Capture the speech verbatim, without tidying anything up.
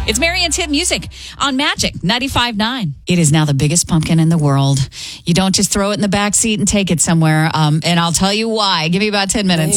It's Marianne's Hit Music on Magic ninety-five point nine. It is now the biggest pumpkin in the world. You don't just throw it in the back seat and take it somewhere. Um, and I'll tell you why. Give me about ten minutes.